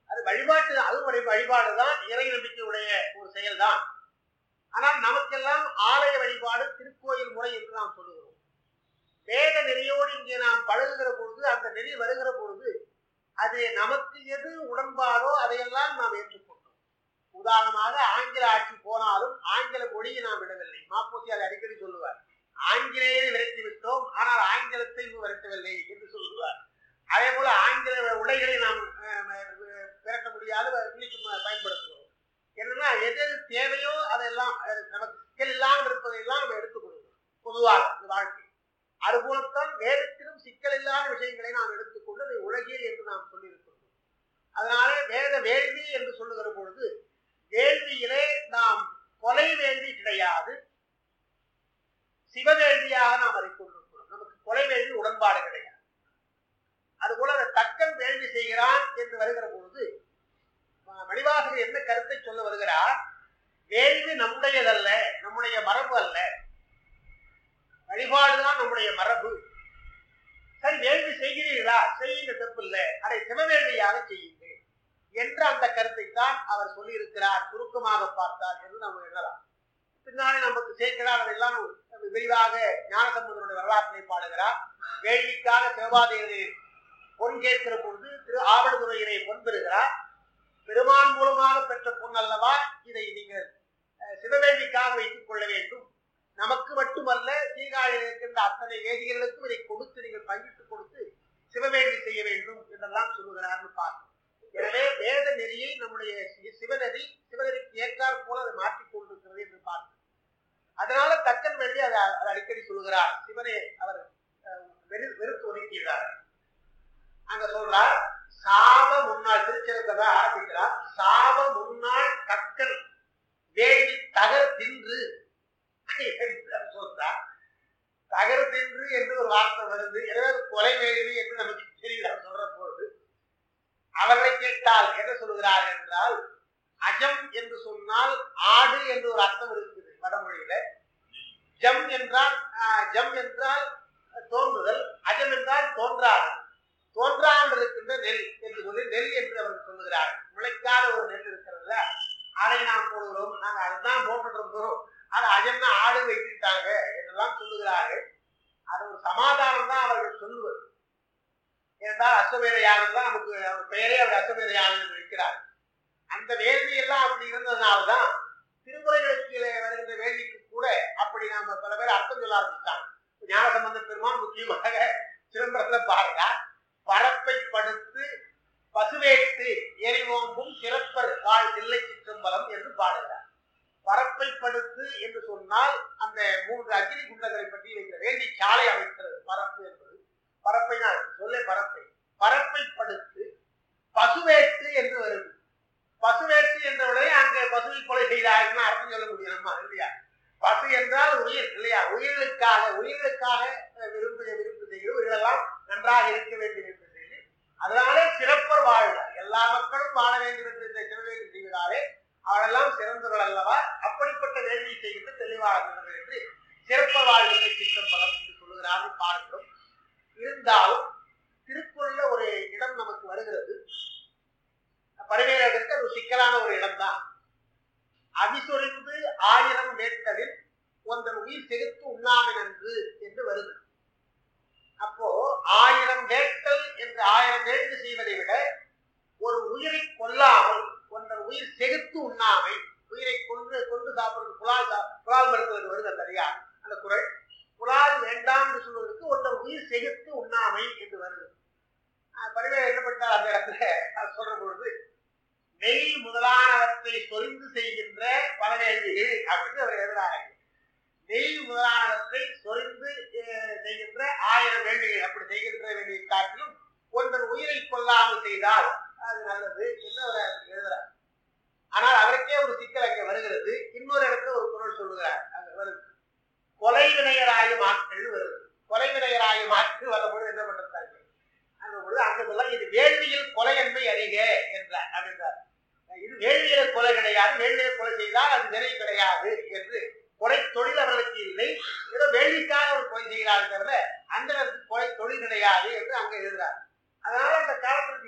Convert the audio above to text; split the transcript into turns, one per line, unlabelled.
அது வழிபாட்டு, அது ஒரு வழிபாடுதான், இறை நம்பிக்கையுடைய ஒரு செயல்தான். ஆனால் நமக்கெல்லாம் ஆலய வழிபாடு, திருக்கோயில் முறை என்று நாம் சொல்லுகிறோம். வேத நெறியோடு இங்கே நாம் பழகுகிற பொழுது, அந்த நெறி வருகிற பொழுது அது நமக்கு எது உடன்பாடோ அதையெல்லாம் நாம் ஏற்றுக்கொண்டோம். உதாரணமாக ஆங்கில ஆட்சி போனாலும் ஆங்கில மொழியை நாம் விடவில்லை. மாப்போசி அதை அடிக்கடி சொல்லுவார். ஆங்கிலேயரை விரட்டி விட்டோம், ஆனால் ஆங்கிலத்தை விரட்டவில்லை என்று சொல்லுவார். அதே போல ஆங்கில உடைகளை நாம் விரட்ட முடியாது, இன்னைக்கு பயன்படுத்துகிறோம். என்னன்னா எது தேவையோ அதெல்லாம் நமக்கு சிக்கல் இல்லாமல் இருப்பதையெல்லாம் நம்ம எடுத்துக்கொள்கிறோம் பொதுவாக வாழ்க்கை. அதுபோலத்தான் வேதத்திலும் சிக்கல் இல்லாத விஷயங்களை நாம் எடுத்துக்கொண்டு அதை உலகியல் என்று நாம் சொல்லியிருக்கிறோம். அதனால வேத வேள்வி என்று சொல்லுகிற பொழுது வேள்வியிலே நாம் கொலை வேள்வி கிடையாது, சிவவேள்வியாக நாம் அதை கொண்டிருக்கிறோம். நமக்கு கொலை வேள்வி உடன்பாடு கிடையாது. அதுபோல அந்த தக்கன் வேள்வி செய்கிறான் என்று வருகிற பொழுது மணிவாசகர் என்ன கருத்தை சொல்ல வருகிறார்? வேள்வி நம்முடையதல்ல, நம்முடைய மரபு அல்ல, வழிபாடுதான் நம்முடைய மரபு. சரி, வேள்வி செய்கிறீர்களா? செய்யுங்க, தப்பு இல்லை, அதை சிவவேள்வியாக செய்யுங்கள் என்ற அந்த கருத்தை தான் அவர் சொல்லி இருக்கிறார். சுருக்கமாக பார்த்தார் என்று நாம் எண்ணலாம். பின்னாலே நமக்கு சேர்க்கிறார், அதெல்லாம் விரிவாக ஞானசம்பந்தனுடைய வரலாற்றை பாடுகிறார். வேள்விக்காக சிவபாதையை பொன் கேட்கிற பொழுது திரு ஆவடுதுறையினை பொன் பெறுகிறார். பெருமான் மூலமாக பெற்ற பொன் அல்லவா, இதை நீங்கள் சிவவேள்விக்காக வைத்துக் கொள்ள வேண்டும், நமக்கு மட்டுமல்ல சீர்காழியில் இருக்கின்ற அத்தனை வேதிகளுக்கும் இதை கொடுத்து நீங்கள் பங்கிட்டுக் கொடுத்து சிவவேள்வி செய்ய வேண்டும் என்றெல்லாம் சொல்லுகிறார்னு பார்க்கணும். எனவே வேத நெறியை நம்முடைய சிவநெறி, சிவநெறிக்கு ஏற்றாற் போல அதை மாற்றிக் கொண்டிருக்கிறது என்று பார்க்கணும். அதனால தக்கன் வேள்வி அதை அடிக்கடி சொல்லுகிறார். சிவனை அவர் வெறுத்து ஒதுக்கிறார். அங்க சொல்றார், சாப முன்னாள், திருச்செந்தூர் ஆரம்பிக்கிறார். சாப முன்னாள் கக்கன் வேள்வி தகர் தின்று சொல்றார். தகர் தின்று என்று ஒரு வார்த்தை வருது. எனவே கொலை வேள்வி என்று நமக்கு தெரியல சொல்ற போது. அவர்களை கேட்டால் என்ன சொல்கிறார் என்றால், அஜம் என்று சொன்னால் ஆடு என்று ஒரு அர்த்தம் இருக்குது வடமொழியில. ஜம் என்றால் தோன்றுதல், அஜம் என்றால் தோன்றாது, தோன்றாமல் இருக்கின்ற நெல் என்று சொல்லி நெல் என்று அவர்கள் சொல்லுகிறார். முளைக்காத ஒரு நெல் இருக்கிறதுல, அதை நாம் போடுகிறோம், நாங்கள் அதுதான் போட்டுட்டு இருக்கிறோம், அது அஜம்னா ஆடு வைத்துட்டாங்க என்றெல்லாம் சொல்லுகிறார்கள். அது ஒரு சமாதானம் தான் அவர்கள் சொல்லுவது. ஏனென்றால் அஸ்வமேத யாகம் தான் நமக்கு பெயரே அவர் அஸ்வமேத யாகம் என்று இருக்கிறார். அந்த வேள்வி எல்லாம் அப்படி இருந்ததுனால்தான் திருமுறைகளுக்கு வருகின்ற வேள்விக்கு கூட அப்படி நாம பல பேர் அர்த்தம் சொல்ல ஆரம்பித்தாங்க. ஞானசம்பந்த பெருமான் முக்கியமாக சிதம்பரத்துல பாருங்க, பரப்பை படுத்து பசுவேட்டு எரிவோம்பும் சிறப்பர் வாழ் தில்லை சிற்றம்பலம் என்று பாடுகிறார். பரப்பை படுத்து என்று சொன்னால் அந்த 3 அக்னி குண்டங்களை பற்றி வைக்கிற வேண்டி சாலை அமைக்கிறது. பரப்பு என்பது பரப்பை தான் சொல்ல, பரப்பை பரப்பை படுத்து பசுவேட்டு என்று வருது. பசுவேட்டு என்றவுடனே அங்கே பசுவை கொலை செய்தார்கள் அர்த்தம் சொல்ல முடியணுமா இல்லையா? பசு என்றால் உயிர் இல்லையா? உயிர்களுக்காக விரும்பு செய்கிற உயிரெல்லாம் நன்றாக இருக்க வேண்டும் என்று சொல்லி, அதனாலே சிறப்பர் வாழ்வார், எல்லா மக்களும் வாழ வேண்டும் என்று இந்த சிவவேள்வி செய்வதாலே அவரெல்லாம் சிறந்தவர்கள் அல்லவா, அப்படிப்பட்ட வேள்வி செய்கின்ற தெளிவாளர்கள் என்று சிறப்பர் வாழ்வினை சிற்றம்பலம் என்று சொல்லுகிறார்கள் பார்க்கிறோம். இருந்தாலும் திருக்குறள்ல ஒரு இடம் நமக்கு வருகிறது, பரிவேலகருக்கு அது சிக்கலான ஒரு இடம்தான். அவிசொறிந்து 1000 வேட்டலில் ஒன்றன் உயிர் செகுத்து உண்ணாமை நன்று என்று வருது. அப்போ 1000 வேட்டல் என்று 1000 வேள்வி செய்வதை விட ஒரு உயிரை கொல்லாமல் ஒன்றன் உயிர் செகுத்து உண்ணாமை, உயிரை கொண்டு சாப்பிடுறது, புலால் மறுப்பதற்கு வருது அந்த அதிகாரம், அந்த குறள். புலால் வேண்டாம் என்று சொல்வதற்கு ஒன்றன் உயிர் செகுத்து உண்ணாமை என்று வருது. பரிவேலர் என்ன பண்ணிட்டார் அந்த இடத்துல சொல்ற பொழுது, நெய் முதலானவற்றை சொரிந்து செய்கின்ற பல வேள்விகள் அப்படின்னு அவர் எழுதுறாங்க. நெய் முதலானவற்றை சொரிந்து செய்கின்ற 1000 வேள்விகள், அப்படி செய்கின்ற வேள்வியை காட்டிலும் ஒன்றன் உயிரை கொல்லாமல் செய்தால் அது நல்லது என்று அவர் எழுதுறார். ஆனால் அவருக்கே ஒரு சிக்கல் அங்கே வருகிறது. இன்னொரு இடத்துல ஒரு குறள் சொல்லுகிறார், அங்க வருது, கொலை வினையராயும் ஆட்கள் வருது. கொலை வினையராயும் ஆட்கள் வரும்போது என்ன பண்றாங்க அந்த பொழுது அங்க சொல்ல, இது வேள்வியில் கொலையன்மை அறிக என்றார் அப்படின்றார். இது வேள்வியில கொலை கிடையாது, வேள்வியில கொலை செய்தால் அது வினை கிடையாது என்று, கொலை தொழில் அவர்களுக்கு இல்லை, ஏதோ வேள்விக்காக அவர் கொலை செய்கிறார்கள், அந்த கொலை தொழில் கிடையாது என்று அங்க எழுதுறார்.